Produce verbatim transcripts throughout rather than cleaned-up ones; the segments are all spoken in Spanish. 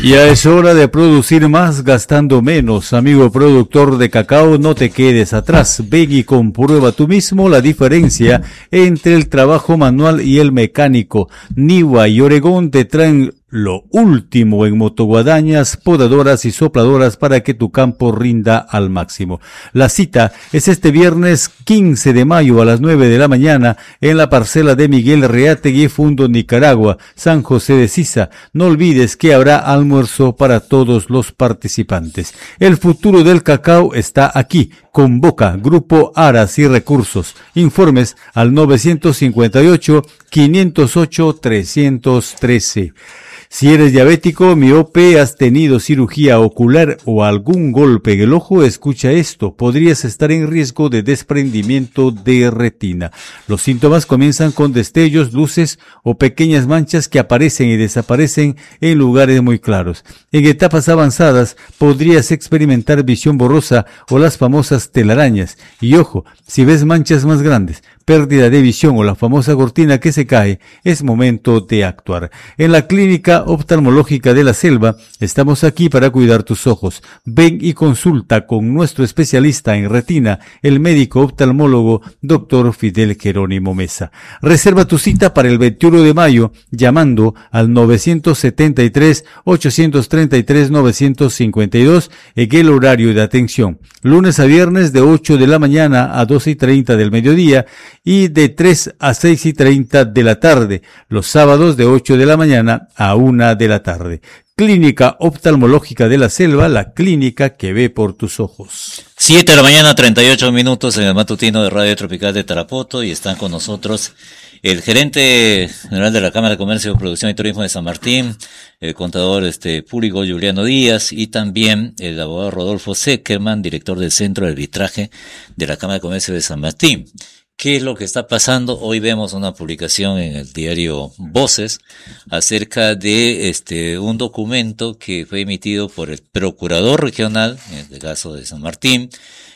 Ya es hora de producir más gastando menos. Amigo productor de cacao, no te quedes atrás. Ven y comprueba tú mismo la diferencia entre el trabajo manual y el mecánico. Niwa y Oregón te traen lo último en motoguadañas, podadoras y sopladoras para que tu campo rinda al máximo. La cita es este viernes quince de mayo a las nueve de la mañana en la parcela de Miguel Reategui, Fundo Nicaragua, San José de Sisa. No olvides que habrá almuerzo para todos los participantes. El futuro del cacao está aquí. Convoca Grupo Aras y Recursos. Informes al nueve cinco ocho, cinco cero ocho, tres uno tres. Si eres diabético, miope, has tenido cirugía ocular o algún golpe en el ojo, escucha esto. Podrías estar en riesgo de desprendimiento de retina. Los síntomas comienzan con destellos, luces o pequeñas manchas que aparecen y desaparecen en lugares muy claros. En etapas avanzadas podrías experimentar visión borrosa o las famosas telarañas. Y ojo, si ves manchas más grandes, pérdida de visión o la famosa cortina que se cae, es momento de actuar. En la Clínica Oftalmológica de la Selva estamos aquí para cuidar tus ojos. Ven y consulta con nuestro especialista en retina, el médico oftalmólogo doctor Fidel Jerónimo Mesa. Reserva tu cita para el veintiuno de mayo llamando al nueve siete tres, ocho tres tres, nueve cinco dos en el horario de atención. Lunes a viernes de ocho de la mañana a doce y treinta del mediodía y de tres a seis y treinta de la tarde, los sábados de ocho de la mañana a una de la tarde. Clínica Oftalmológica de la Selva, la clínica que ve por tus ojos. Siete de la mañana, treinta y ocho minutos en el matutino de Radio Tropical de Tarapoto, y están con nosotros el gerente general de la Cámara de Comercio, Producción y Turismo de San Martín, el contador este público Juliano Díaz, y también el abogado Rodolfo Seckerman, director del Centro de Arbitraje de la Cámara de Comercio de San Martín. ¿Qué es lo que está pasando? Hoy vemos una publicación en el diario Voces acerca de este un documento que fue emitido por el procurador regional, en este caso de San Martín,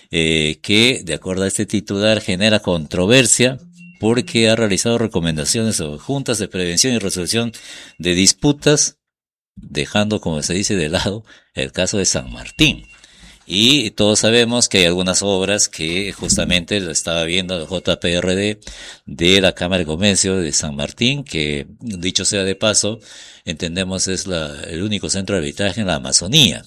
eh, que, de acuerdo a este titular, genera controversia porque ha realizado recomendaciones o juntas de prevención y resolución de disputas, dejando, como se dice, de lado el caso de San Martín. Y todos sabemos que hay algunas obras que justamente lo estaba viendo el J P R D de la Cámara de Comercio de San Martín, que, dicho sea de paso, entendemos es la, el único centro de arbitraje en la Amazonía.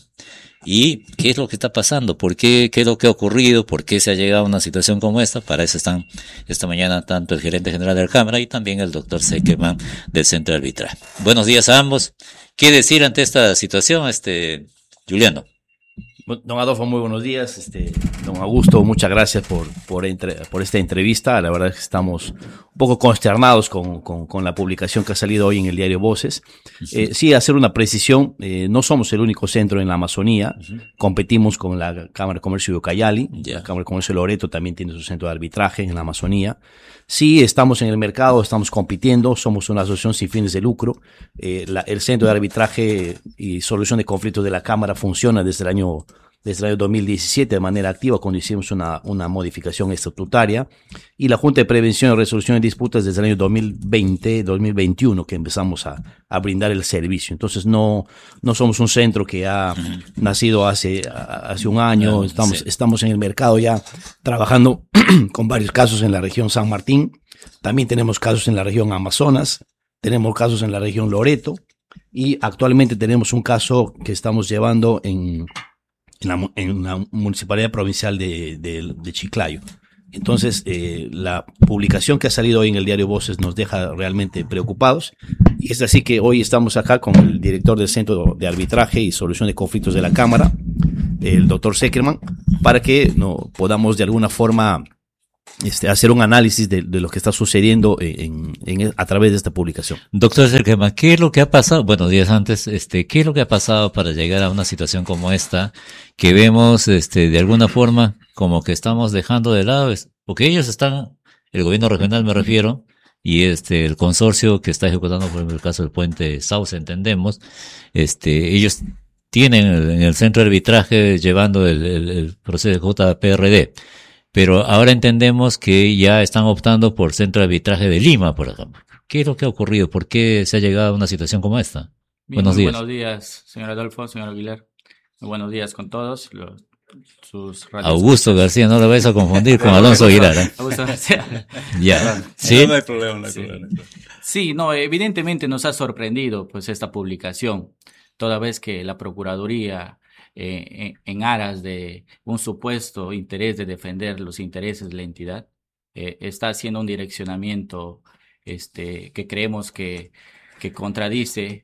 ¿Y qué es lo que está pasando? ¿Por qué? ¿Qué es lo que ha ocurrido? ¿Por qué se ha llegado a una situación como esta? Para eso están esta mañana tanto el gerente general de la Cámara y también el doctor Seckerman del Centro de Arbitraje. Buenos días a ambos. ¿Qué decir ante esta situación, este, Juliano? Don Adolfo, muy buenos días. Este, don Augusto, muchas gracias por, por, entre, por esta entrevista. La verdad es que estamos un poco consternados con, con, con la publicación que ha salido hoy en el diario Voces. Eh, sí, hacer una precisión, eh, no somos el único centro en la Amazonía. Uh-huh. Competimos con la Cámara de Comercio de Ucayali. Yeah. La Cámara de Comercio de Loreto también tiene su centro de arbitraje en la Amazonía. Sí, estamos en el mercado, estamos compitiendo, somos una asociación sin fines de lucro. Eh, la, el Centro de Arbitraje y Solución de Conflictos de la Cámara funciona desde el año desde el año dos mil diecisiete de manera activa, cuando hicimos una, una modificación estatutaria, y la Junta de Prevención y Resolución de Disputas desde el año dos mil veinte, dos mil veintiuno, que empezamos a, a brindar el servicio. Entonces no, no somos un centro que ha uh-huh. nacido hace, hace un año, uh, estamos, sí. estamos en el mercado ya trabajando con varios casos en la región San Martín, también tenemos casos en la región Amazonas, tenemos casos en la región Loreto, y actualmente tenemos un caso que estamos llevando en En la, en la Municipalidad Provincial de, de, de Chiclayo. Entonces, eh, la publicación que ha salido hoy en el diario Voces nos deja realmente preocupados, y es así que hoy estamos acá con el director del Centro de Arbitraje y Solución de Conflictos de la Cámara, el doctor Seckerman, para que no, podamos de alguna forma Este, hacer un análisis de, de lo que está sucediendo en, en, a través de esta publicación. Doctor Seckerman, ¿qué es lo que ha pasado? Bueno, días antes, este, ¿qué es lo que ha pasado para llegar a una situación como esta, que vemos, este, de alguna forma, como que estamos dejando de lado? Porque ellos están, el gobierno regional me refiero, y este, el consorcio que está ejecutando, por ejemplo, el caso del puente Sauce, entendemos, este, ellos tienen en el centro de arbitraje llevando el, el, el proceso de J P R D. Pero ahora entendemos que ya están optando por Centro de Arbitraje de Lima, por ejemplo. ¿Qué es lo que ha ocurrido? ¿Por qué se ha llegado a una situación como esta? Bien, buenos días. Buenos días, señor Adolfo, señor Aguilar. Muy buenos días con todos. Los, sus Augusto García, no lo vais a confundir con Alonso Aguilar. ¿eh? Augusto García. Ya. ¿Sí? No, no hay problema, no hay Sí. problema. Sí, no, evidentemente nos ha sorprendido pues esta publicación, toda vez que la Procuraduría, eh, en, en aras de un supuesto interés de defender los intereses de la entidad, eh, está haciendo un direccionamiento este, que creemos que, que contradice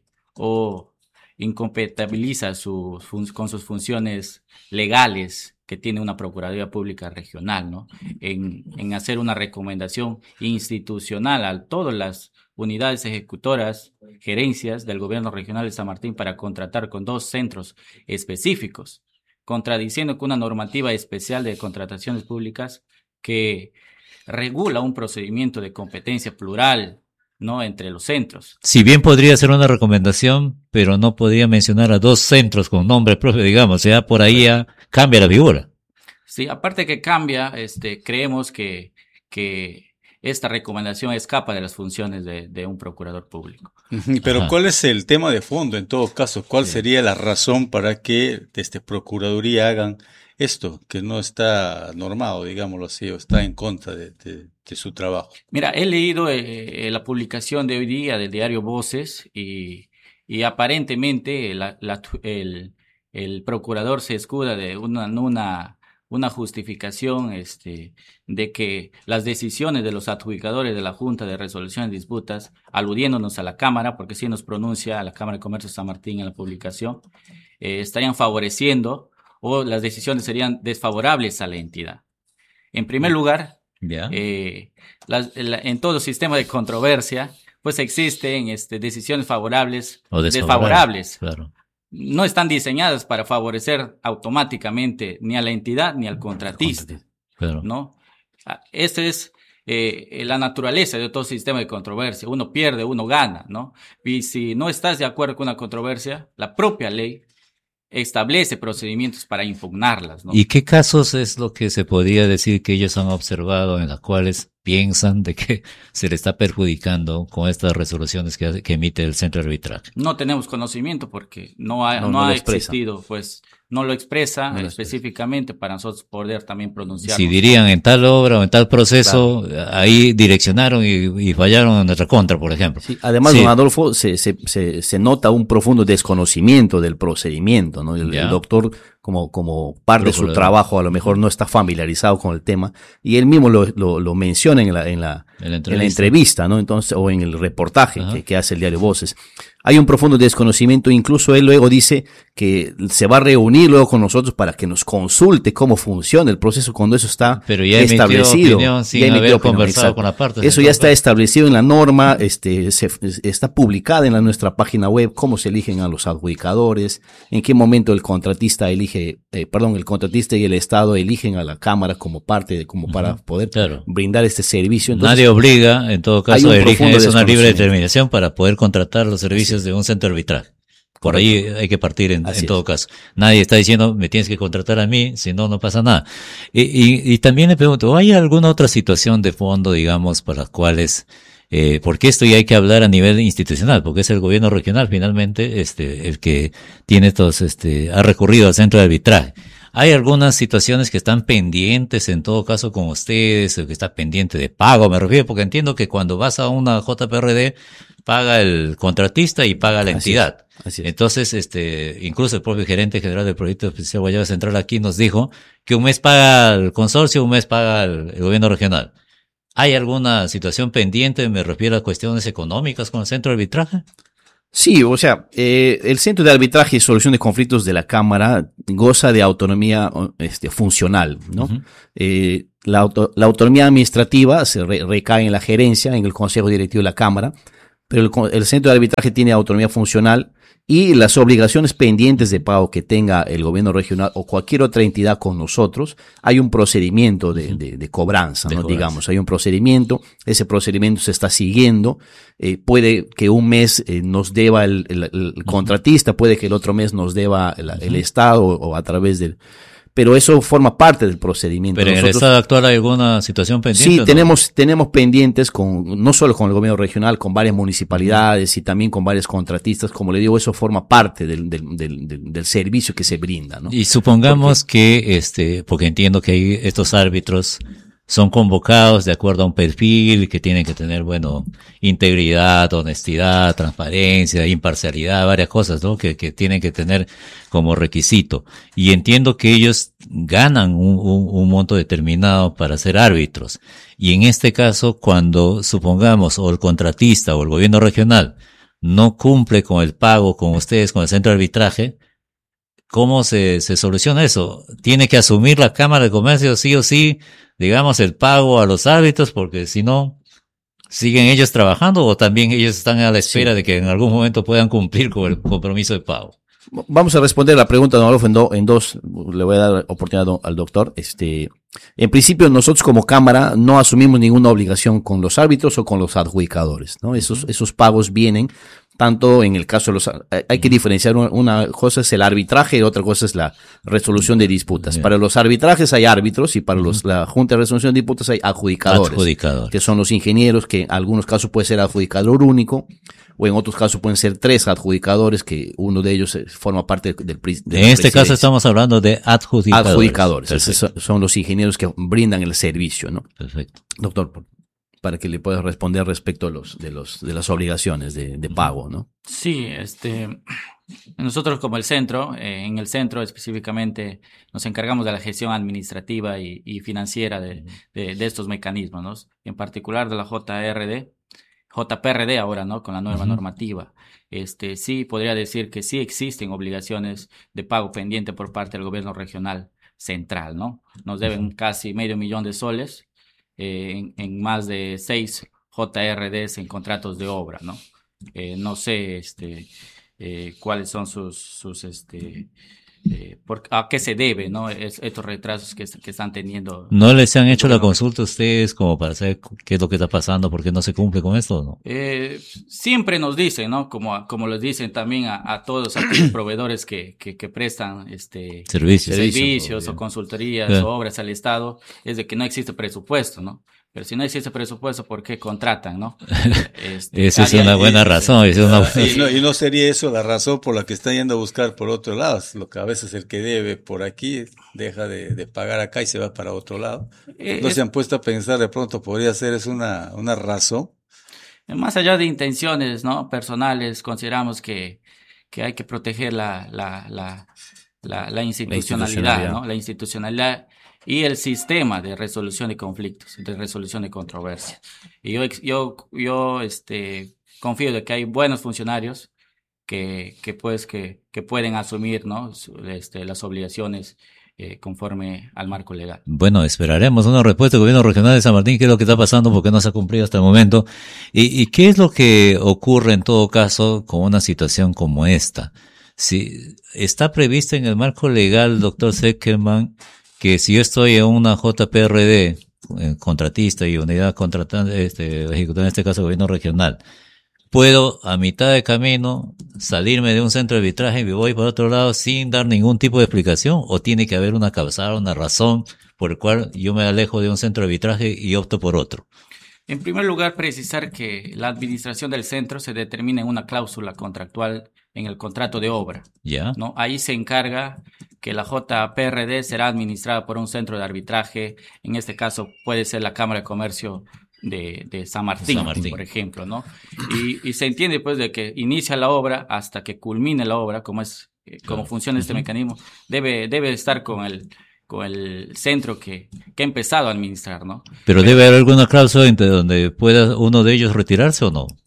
o incompatibiliza sus fun- con sus funciones legales que tiene una Procuraduría Pública Regional, ¿no? En, en hacer una recomendación institucional a todas las unidades ejecutoras, gerencias del gobierno regional de San Martín para contratar con dos centros específicos, contradiciendo con una normativa especial de contrataciones públicas que regula un procedimiento de competencia plural, ¿no? Entre los centros. Si bien podría ser una recomendación, pero no podría mencionar a dos centros con nombre propio, digamos, ya por ahí ya cambia la figura. Sí, aparte que cambia, este, creemos que, que esta recomendación escapa de las funciones de, de un procurador público. Ujú, Pero Ajá. ¿cuál es el tema de fondo en todo caso? ¿Cuál Sí. sería la razón para que desde Procuraduría hagan esto, que no está normado, digámoslo así, o está en contra de, de- de su trabajo? Mira, he leído eh, eh, la publicación de hoy día del diario Voces y, y aparentemente la- la tu- el, el procurador se escuda de una, una, una justificación este, de que las decisiones de los adjudicadores de la Junta de Resolución de Disputas, aludiéndonos a la Cámara, porque sí nos pronuncia a la Cámara de Comercio de San Martín en la publicación, eh, estarían favoreciendo o las decisiones serían desfavorables a la entidad. En primer lugar, Ya. eh, las- la- en todo sistema de controversia, pues existen este, decisiones favorables O desfavorables. Claro. No están diseñadas para favorecer automáticamente ni a la entidad ni al contratista, Claro. ¿no? Ah, esa es eh, la naturaleza de todo sistema de controversia. Uno pierde, uno gana, ¿no? Y si no estás de acuerdo con una controversia, la propia ley establece procedimientos para impugnarlas, ¿no? ¿Y qué casos es lo que se podría decir que ellos han observado en las cuales piensan de que se le está perjudicando con estas resoluciones que, hace- que emite el centro de arbitraje? No tenemos conocimiento porque no ha, No, no no ha lo expresa. existido, pues no lo expresa No lo específicamente para nosotros poder también pronunciarnos. Si dirían en tal obra o en tal proceso, ahí direccionaron y, y fallaron en nuestra contra, por ejemplo. Sí, además, Sí. don Adolfo, se, se, se, se nota un profundo desconocimiento del procedimiento, ¿no? El, Ya. el doctor, como, como parte de su Procurador. trabajo, a lo mejor no está familiarizado con el tema, y él mismo lo, lo, lo menciona en la, en la, En la en la entrevista. entrevista, ¿no? Entonces, o en el reportaje Ajá. que, que hace el diario Voces. Hay un profundo desconocimiento, incluso él luego dice que se va a reunir luego con nosotros para que nos consulte cómo funciona el proceso cuando eso está Pero ya emitió establecido. opinión sin Ya emitió haber opinión, conversado exacto. con la parte. Eso ya está establecido en la norma, este, se, está publicada en la, nuestra página web, cómo se eligen a los adjudicadores, en qué momento el contratista elige, eh, perdón, el contratista y el Estado eligen a la Cámara como parte, de, como para poder Claro. brindar este servicio. Entonces, Nadie obliga, en todo caso, hay un eligen, profundo es una libre desconocimiento. determinación para poder contratar los servicios de un centro de arbitraje. Por ahí hay que partir en, Así en es. todo caso. Nadie está diciendo, me tienes que contratar a mí, si no, no pasa nada. Y, y, y también le pregunto, ¿hay alguna otra situación de fondo, digamos, para las cuales, eh, porque esto ya hay que hablar a nivel institucional, porque es el gobierno regional finalmente, este, el que tiene estos, este, ha recurrido al centro de arbitraje? ¿Hay algunas situaciones que están pendientes, en todo caso, con ustedes, o que está pendiente de pago? Me refiero, porque entiendo que cuando vas a una J P R D, paga el contratista y paga la Así entidad. es, así es. Entonces, este, incluso el propio gerente general del proyecto especial Guayaba Central aquí nos dijo que un mes paga el consorcio, un mes paga el, el gobierno regional. ¿Hay alguna situación pendiente? Me refiero a cuestiones económicas con el centro de arbitraje. Sí, o sea, eh, el Centro de Arbitraje y Solución de Conflictos de la Cámara goza de autonomía este, funcional, ¿no? Ujú. Eh, la, auto- la autonomía administrativa se re- recae en la gerencia, en el Consejo Directivo de la Cámara, pero el, co- el Centro de Arbitraje tiene autonomía funcional y las obligaciones pendientes de pago que tenga el gobierno regional o cualquier otra entidad con nosotros, hay un procedimiento de, de, de cobranza, De ¿no? cobranza. Digamos, hay un procedimiento, ese procedimiento se está siguiendo, eh, puede que un mes eh, nos deba el, el- el contratista, puede que el otro mes nos deba el, el Estado o, o a través del... pero eso forma parte del procedimiento. Pero en Nosotros, el estado actual hay alguna situación pendiente. sí, ¿no? tenemos, tenemos pendientes con, no solo con el gobierno regional, con varias municipalidades y también con varios contratistas. Como le digo, eso forma parte del, del, del, del, del servicio que se brinda, ¿no? Y supongamos porque, que, este, porque entiendo que hay estos árbitros son convocados de acuerdo a un perfil que tienen que tener, bueno, integridad, honestidad, transparencia, imparcialidad, varias cosas, ¿no? Que, que tienen que tener como requisito. Y entiendo que ellos ganan un, un, un monto determinado para ser árbitros. Y en este caso, cuando supongamos o el contratista o el gobierno regional no cumple con el pago con ustedes, con el centro de arbitraje, ¿cómo se, se soluciona eso? ¿Tiene que asumir la Cámara de Comercio sí o sí, digamos, el pago a los árbitros? Porque si no, ¿siguen ellos trabajando o también ellos están a la espera sí. de que en algún momento puedan cumplir con el compromiso de pago? Vamos a responder la pregunta, don Adolfo, en, do, en dos. Le voy a dar oportunidad al doctor. Este, en principio, nosotros como Cámara no asumimos ninguna obligación con los árbitros o con los adjudicadores, ¿no? Esos, esos pagos vienen tanto en el caso de los, hay que diferenciar, una cosa es el arbitraje y otra cosa es la resolución de disputas. Bien. Para los arbitrajes hay árbitros y para los, la Junta de Resolución de Disputas hay adjudicadores, adjudicadores, que son los ingenieros, que en algunos casos puede ser adjudicador único, o en otros casos pueden ser tres adjudicadores, que uno de ellos forma parte del, del de En este caso estamos hablando de adjudicadores. Adjudicadores, esos son los ingenieros que brindan el servicio, ¿no? Perfecto. Doctor, para que le puedas responder respecto a los de los de las obligaciones de, de pago, ¿no? Sí, este nosotros como el centro, eh, en el centro específicamente nos encargamos de la gestión administrativa y, y financiera de, de, de estos mecanismos, ¿no? En particular de la J R D, J P R D ahora, ¿no? Con la nueva uh-huh. normativa. Este sí podría decir que sí existen obligaciones de pago pendiente por parte del gobierno regional central, ¿no? Nos deben casi medio millón de soles. Eh, en, en más de seis J R Ds en contratos de obra, ¿no? Eh, no sé este, eh, cuáles son sus, sus este, eh, por, a qué se debe, ¿no? Es, estos retrasos que, que están teniendo. ¿No les han hecho la consulta a ustedes como para saber qué es lo que está pasando, por qué no se cumple con esto, no? Eh, siempre nos dicen, ¿no? Como, como les dicen también a, a todos aquellos proveedores que, que, que prestan este servicios, servicios o consultorías yeah. o obras al Estado, es de que no existe presupuesto, ¿no? Pero si no existe presupuesto, ¿por qué contratan, no? Este, Esa es una buena razón. Es una... y, no, y no sería eso la razón por la que está yendo a buscar por otro lado. Lo que a veces el que debe por aquí deja de, de pagar acá y se va para otro lado. Eh, no es... se han puesto a pensar, de pronto podría ser es una, una razón. Más allá de intenciones, ¿no? Personales, consideramos que, que hay que proteger la, la, la, la, la institucionalidad, la institucionalidad, ¿no? La institucionalidad y el sistema de resolución de conflictos, de resolución de controversias. Y yo, yo, yo este, confío de que hay buenos funcionarios que, que, pues, que, que pueden asumir, ¿no? este, las obligaciones eh, conforme al marco legal. Bueno, esperaremos una respuesta del gobierno regional de San Martín, qué es lo que está pasando, porque no se ha cumplido hasta el momento. ¿Y, y qué es lo que ocurre en todo caso con una situación como esta? Si está previsto en el marco legal, doctor Seckerman, que si yo estoy en una J P R D, eh, contratista y unidad contratante, este, ejecutiva, en este caso gobierno regional, puedo a mitad de camino salirme de un centro de arbitraje y me voy por otro lado sin dar ningún tipo de explicación, o tiene que haber una causal, una razón por la cual yo me alejo de un centro de arbitraje y opto por otro. En primer lugar, precisar que la administración del centro se determina en una cláusula contractual en el contrato de obra. Ya. ¿No? Ahí se encarga que la J P R D será administrada por un centro de arbitraje. En este caso puede ser la Cámara de Comercio de, de San Martín, San Martín, por ejemplo, ¿no? Y, y se entiende pues de que inicia la obra hasta que culmine la obra, como es, como claro. funciona este uh-huh. mecanismo, debe, debe estar con el con el centro que, que ha empezado a administrar, ¿no? Pero, Pero debe haber alguna cláusula entre donde pueda uno de ellos retirarse o no.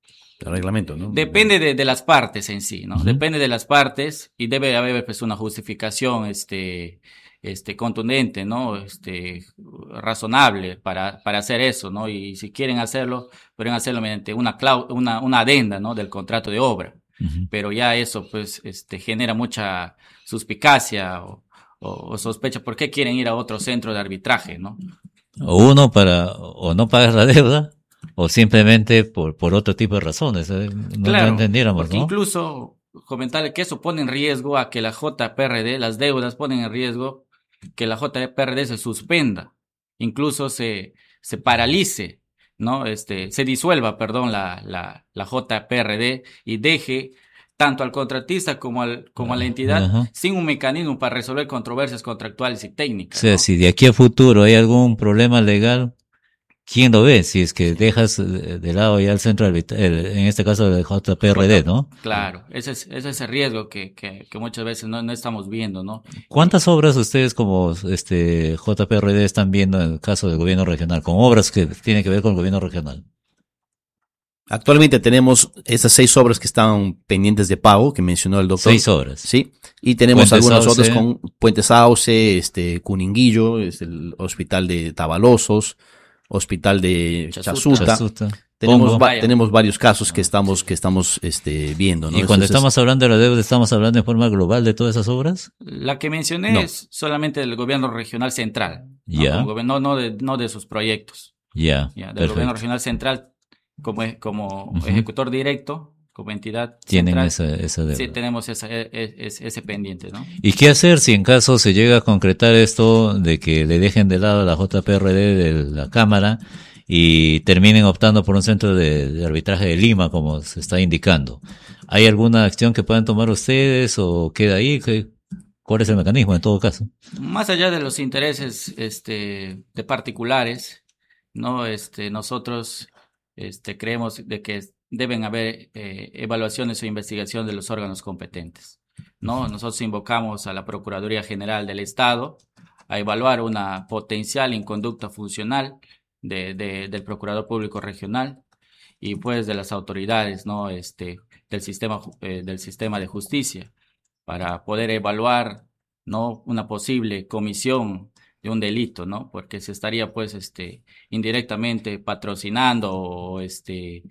El reglamento, ¿no? Depende de, de las partes en sí, ¿no? Uh-huh. Depende de las partes y debe haber pues una justificación, este, este, contundente, ¿no? Este, razonable para, para hacer eso, ¿no? Y si quieren hacerlo, pueden hacerlo mediante una clau- una, una adenda, ¿no? Del contrato de obra. Uh-huh. Pero ya eso, pues, este, genera mucha suspicacia o O, o sospecha por qué quieren ir a otro centro de arbitraje, ¿no? O uno para, o no pagar la deuda, o simplemente por, por otro tipo de razones. ¿eh? No, claro, no entendiéramos, porque ¿no? Incluso comentarle que eso pone en riesgo a que la J P R D, las deudas ponen en riesgo que la J P R D se suspenda, incluso se, se paralice, ¿no? Este, se disuelva, perdón, la, la, la J P R D y deje tanto al contratista como, al, como a la entidad Ajá. sin un mecanismo para resolver controversias contractuales y técnicas. O sea, ¿no? si de aquí a futuro hay algún problema legal, ¿quién lo ve? Si es que dejas de lado ya el centro, en este caso del J P R D, ¿no? Claro, ese es, ese es ese riesgo que, que, que muchas veces no, no estamos viendo, ¿no? ¿Cuántas obras ustedes como este J P R D están viendo en el caso del gobierno regional, con obras que tienen que ver con el gobierno regional? Actualmente tenemos esas seis obras que están pendientes de pago, que mencionó el doctor. Seis obras. Sí. Y tenemos Puente algunas Sauce. otras con Puente Sauce, este, Cuninguillo, es el hospital de Tabalosos, hospital de Chasuta. Chasuta. Tenemos, va, tenemos varios casos que estamos, que estamos, este, viendo, ¿no? Y cuando Entonces, estamos hablando de la deuda, ¿estamos hablando en forma global de todas esas obras? La que mencioné No. es solamente del gobierno regional central. Ya. No, no, no, de, no de sus proyectos. Ya. Ya, del Perfecto. gobierno regional central como, como Ujú. ejecutor directo, como entidad Tienen central, esa, esa deuda. sí tenemos esa, e- e- ese pendiente, ¿no? ¿Y qué hacer si en caso se llega a concretar esto de que le dejen de lado la J P R D de la Cámara y terminen optando por un centro de, de arbitraje de Lima, como se está indicando? ¿Hay alguna acción que puedan tomar ustedes o queda ahí? ¿Qué- ¿Cuál es el mecanismo en todo caso? Más allá de los intereses este, de particulares, ¿no? Este, nosotros este, creemos de que deben haber eh, evaluaciones o investigación de los órganos competentes, ¿no? Nosotros invocamos a la Procuraduría General del Estado a evaluar una potencial inconducta funcional de, de, del Procurador Público Regional y pues de las autoridades, ¿no? Este, del sistema, eh, del sistema de justicia, para poder evaluar, ¿no? Una posible comisión de un delito, ¿no? Porque se estaría, pues, este, indirectamente patrocinando o, este,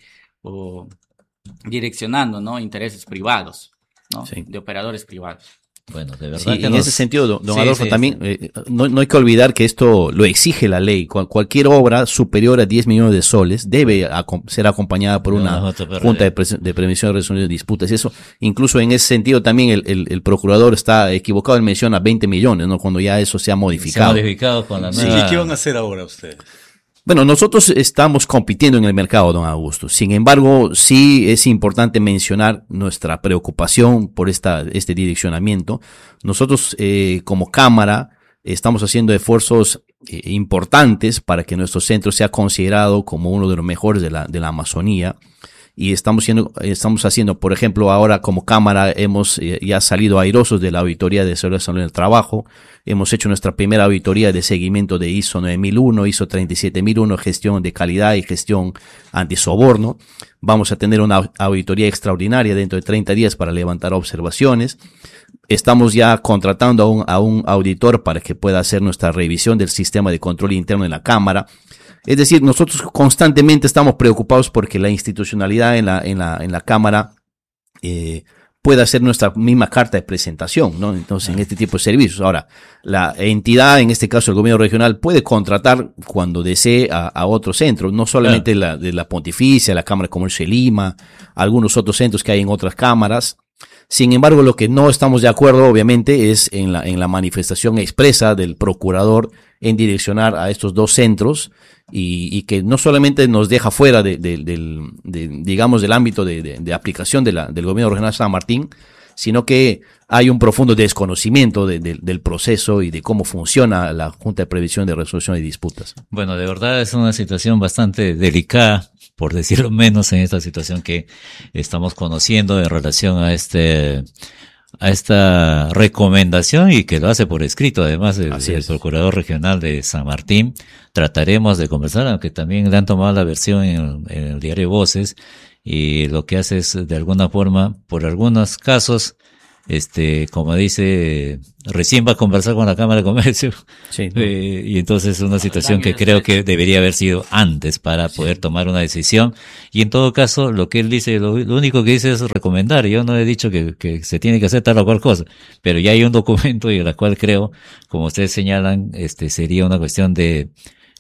o direccionando, ¿no? Intereses privados, ¿no? Sí. De operadores privados. Bueno, de verdad Sí, que en nos- ese sentido, don, don Sí, Adolfo, sí, también sí. eh, no, no hay que olvidar que esto lo exige la ley. Cual- cualquier obra superior a diez millones de soles debe acom- ser acompañada por De una una J P R D. Junta de, Pre- de Prevención y Resolución de Disputas. Y eso, incluso en ese sentido, también el, el, el procurador está equivocado en menciona veinte millones, ¿no? Cuando ya eso se ha Se ha modificado. modificado con la Sí, nueva... ¿qué van a hacer ahora ustedes? Bueno, nosotros estamos compitiendo en el mercado, don Augusto. Sin embargo, sí es importante mencionar nuestra preocupación por esta, este direccionamiento. Nosotros, eh, como Cámara, estamos haciendo esfuerzos eh, importantes para que nuestro centro sea considerado como uno de los mejores de la, de la Amazonía. Y estamos haciendo, estamos haciendo, por ejemplo, ahora como Cámara hemos eh, ya salido airosos de la auditoría de seguridad en el trabajo. Hemos hecho nuestra primera auditoría de seguimiento de I S O nueve mil uno, I S O treinta y siete mil uno, gestión de calidad y gestión antisoborno. Vamos a tener una auditoría extraordinaria dentro de treinta días para levantar observaciones. Estamos ya contratando a un, a un auditor para que pueda hacer nuestra revisión del sistema de control interno en la Cámara. Es decir, nosotros constantemente estamos preocupados porque la institucionalidad en la, en la, en la Cámara eh, pueda ser nuestra misma carta de presentación, ¿no? Entonces, en este tipo de servicios. Ahora, la entidad, en este caso el gobierno regional, puede contratar cuando desee a, a otro centro, no solamente la, de la Pontificia, la Cámara de Comercio de Lima, algunos otros centros que hay en otras cámaras. Sin embargo, lo que no estamos de acuerdo, obviamente, es en la, en la manifestación expresa del procurador en direccionar a estos dos centros y, y que no solamente nos deja fuera de, de, del, de, digamos, del ámbito de, de, de aplicación de la, del gobierno regional de San Martín, sino que hay un profundo desconocimiento de, de, del proceso y de cómo funciona la Junta de Previsión de Resolución de Disputas. Bueno, de verdad es una situación bastante delicada, por decirlo menos, en esta situación que estamos conociendo en relación a este, a esta recomendación y que lo hace por escrito, además del, del Procurador Regional de San Martín. Trataremos de conversar, aunque también le han tomado la versión en el, en el diario Voces, y lo que hace es, de alguna forma, por algunos casos, este, como dice, recién va a conversar con la Cámara de Comercio. Sí. Eh, y entonces es una situación que creo que debería haber sido antes para poder sí. tomar una decisión. Y en todo caso, lo que él dice, lo, lo único que dice es recomendar. Yo no he dicho que, que se tiene que hacer tal o cual cosa, pero ya hay un documento y en la cual creo, como ustedes señalan, este, sería una cuestión de,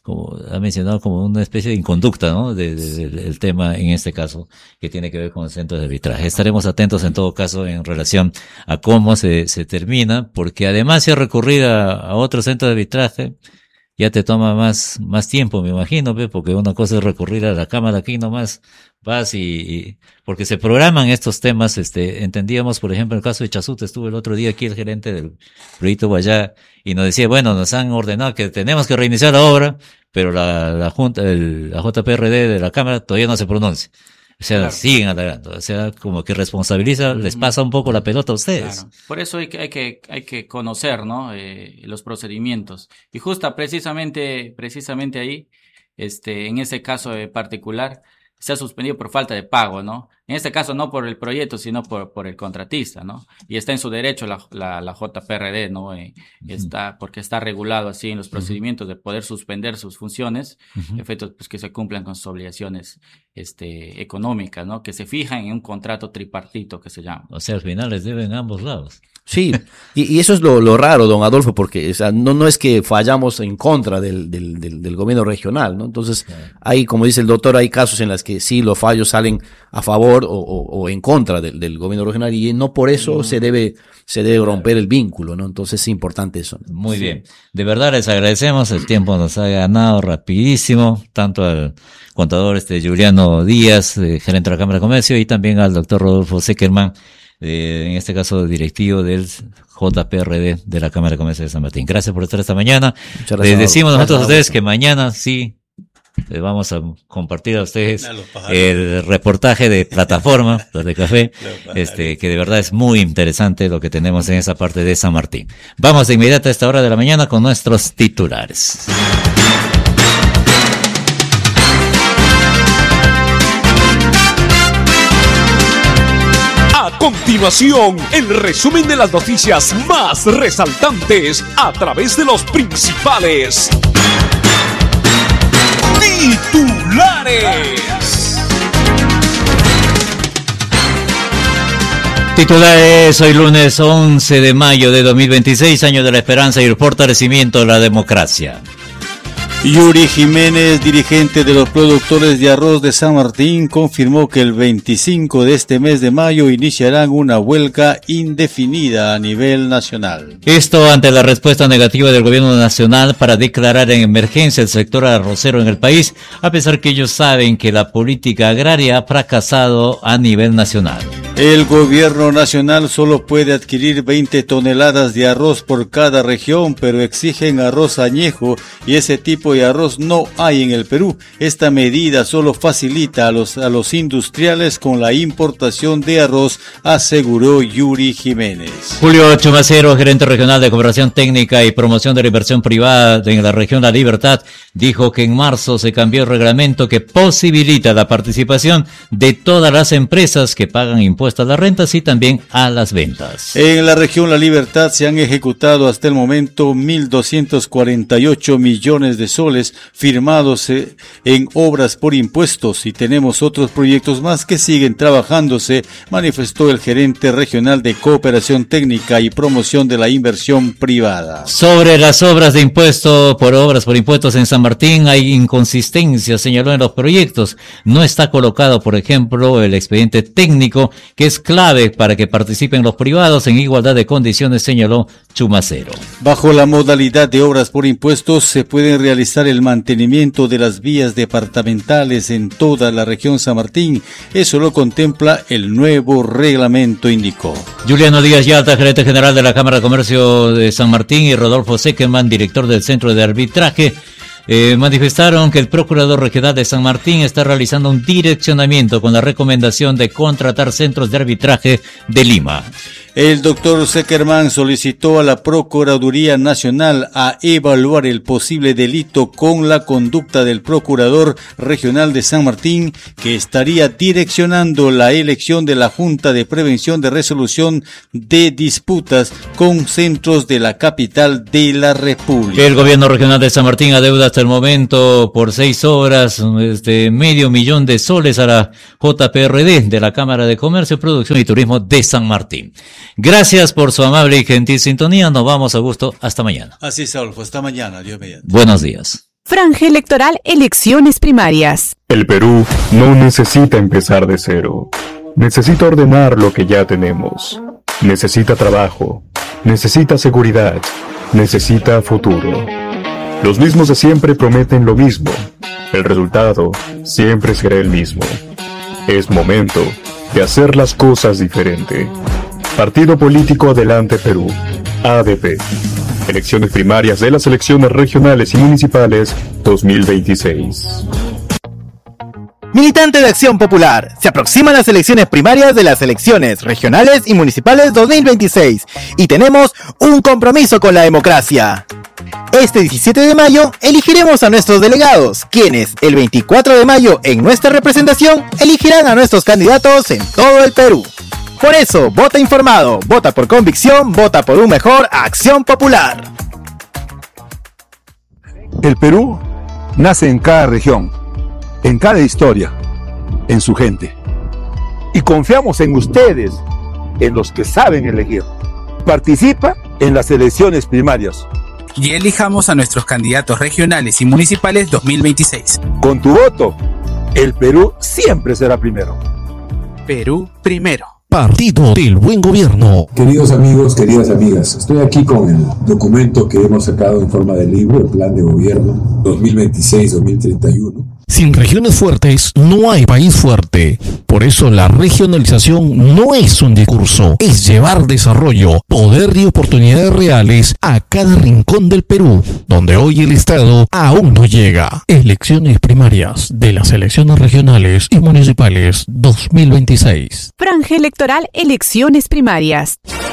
como ha mencionado, como una especie de inconducta, ¿no? De, de, de, del tema en este caso, que tiene que ver con el centro de arbitraje. Estaremos atentos en todo caso en relación a cómo se, se termina, porque además si recurrir a, a otro centro de arbitraje, ya te toma más, más tiempo, me imagino, ¿ve? Porque una cosa es recurrir a la cámara aquí nomás, vas y, y, porque se programan estos temas, este, entendíamos, por ejemplo, el caso de Chazute, estuvo el otro día aquí el gerente del proyecto Guayá, y nos decía, bueno, nos han ordenado que tenemos que reiniciar la obra, pero la, la junta, el, la J P R D de la cámara todavía no se pronuncia. O sea, claro. Siguen alargando, o sea, como que responsabiliza, les pasa un poco la pelota a ustedes. Claro. Por eso hay que, hay que, hay que conocer, ¿no? Eh, los procedimientos. Y justo precisamente, precisamente ahí, este, en ese caso particular, se ha suspendido por falta de pago, ¿no? En este caso no por el proyecto, sino por, por el contratista, ¿no? Y está en su derecho la, la, la J P R D, ¿no? Eh, uh-huh. Está, porque está regulado así en los procedimientos de poder suspender sus funciones, uh-huh. efectos pues que se cumplan con sus obligaciones, este, económicas, ¿no? Que se fijan en un contrato tripartito que se llama. O sea, al final les deben ambos lados. Sí, y, y eso es lo, lo raro, don Adolfo, porque o sea, no, no es que fallamos en contra del, del, del, del gobierno regional, ¿no? Entonces, sí. Hay, como dice el doctor, hay casos en los que sí los fallos salen a favor o, o, o en contra del, del gobierno regional, y no por eso no. se debe se debe romper el vínculo, ¿no? Entonces es importante eso, ¿no? Muy sí. bien. De verdad les agradecemos, el tiempo nos ha ganado rapidísimo, tanto al contador este Juliano Díaz, eh, gerente de la Cámara de Comercio, y también al doctor Rodolfo Seckerman, Eh, en este caso directivo del J P R D de la Cámara de Comercio de San Martín. Gracias por estar esta mañana. Les decimos nosotros a ustedes que mañana sí les vamos a compartir a ustedes el reportaje de plataforma de café, este que de verdad es muy interesante lo que tenemos en esa parte de San Martín. Vamos de inmediato a esta hora de la mañana con nuestros titulares. A continuación, el resumen de las noticias más resaltantes a través de los principales titulares. Titulares hoy lunes once de mayo de dos mil veintiséis, año de la esperanza y el fortalecimiento de la democracia. Yuri Jiménez, dirigente de los productores de arroz de San Martín, confirmó que el veinticinco de este mes de mayo iniciarán una huelga indefinida a nivel nacional. Esto ante la respuesta negativa del gobierno nacional para declarar en emergencia el sector arrocero en el país, a pesar que ellos saben que la política agraria ha fracasado a nivel nacional. El gobierno nacional solo puede adquirir veinte toneladas de arroz por cada región, pero exigen arroz añejo y ese tipo de arroz no hay en el Perú. Esta medida solo facilita a los, a los industriales con la importación de arroz, aseguró Yuri Jiménez. Julio Chumacero, gerente regional de Cooperación Técnica y Promoción de la Inversión Privada en la región La Libertad, dijo que en marzo se cambió el reglamento que posibilita la participación de todas las empresas que pagan impuestos a las rentas y también a las ventas. En la región La Libertad se han ejecutado hasta el momento mil doscientos cuarenta y ocho millones de soles firmados en obras por impuestos y tenemos otros proyectos más que siguen trabajándose, manifestó el gerente regional de Cooperación Técnica y Promoción de la Inversión Privada. Sobre las obras de impuesto por obras por impuestos en San Martín hay inconsistencias, señaló en los proyectos. No está colocado, por ejemplo, el expediente técnico que es clave para que participen los privados en igualdad de condiciones, señaló Chumacero. Bajo la modalidad de obras por impuestos se pueden realizar el mantenimiento de las vías departamentales en toda la región San Martín. Eso lo contempla el nuevo reglamento, indicó. Juliano Díaz Yalta, gerente general de la Cámara de Comercio de San Martín, y Rodolfo Seckerman, director del Centro de Arbitraje, Eh, manifestaron que el Procurador Regional de San Martín está realizando un direccionamiento con la recomendación de contratar centros de arbitraje de Lima. El doctor Seckerman solicitó a la Procuraduría Nacional a evaluar el posible delito con la conducta del Procurador Regional de San Martín, que estaría direccionando la elección de la Junta de Prevención de Resolución de Disputas con centros de la capital de la República. El Gobierno Regional de San Martín adeuda hasta el momento por seis horas este, medio millón de soles a la J P R D de la Cámara de Comercio, Producción y Turismo de San Martín. Gracias por su amable y gentil sintonía. Nos vamos a gusto. Hasta mañana. Así es, Adolfo. Hasta mañana. Dios mediante. Buenos días. Franja electoral, elecciones primarias. El Perú no necesita empezar de cero. Necesita ordenar lo que ya tenemos. Necesita trabajo. Necesita seguridad. Necesita futuro. Los mismos de siempre prometen lo mismo. El resultado siempre será el mismo. Es momento de hacer las cosas diferente. Partido Político Adelante Perú. A D P. Elecciones primarias de las elecciones regionales y municipales dos mil veintiséis. Militante de Acción Popular, se aproximan las elecciones primarias de las elecciones regionales y municipales dos mil veintiséis y tenemos un compromiso con la democracia. Este diecisiete de mayo elegiremos a nuestros delegados, quienes el veinticuatro de mayo en nuestra representación elegirán a nuestros candidatos en todo el Perú. Por eso, vota informado, vota por convicción, vota por un mejor Acción Popular. El Perú nace en cada región, en cada historia, en su gente. Y confiamos en ustedes, en los que saben elegir. Participa en las elecciones primarias. Y elijamos a nuestros candidatos regionales y municipales dos mil veintiséis. Con tu voto, el Perú siempre será primero. Perú primero. Partido del Buen Gobierno. Queridos amigos, queridas amigas, estoy aquí con el documento que hemos sacado en forma de libro, el Plan de Gobierno dos mil veintiséis a dos mil treinta y uno. Sin regiones fuertes no hay país fuerte. Por eso la regionalización no es un discurso, es llevar desarrollo, poder y oportunidades reales a cada rincón del Perú, donde hoy el Estado aún no llega. Elecciones primarias de las elecciones regionales y municipales dos mil veintiséis. Franja electoral, elecciones primarias.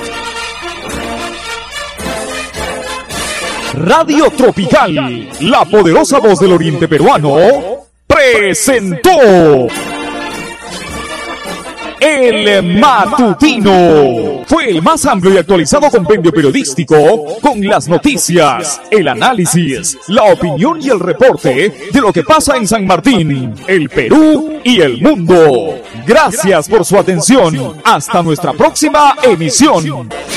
Radio Tropical, la poderosa voz del oriente peruano, presentó El Matutino. Fue el más amplio y actualizado compendio periodístico con las noticias, el análisis, la opinión y el reporte de lo que pasa en San Martín, el Perú y el mundo. Gracias por su atención. Hasta nuestra próxima emisión.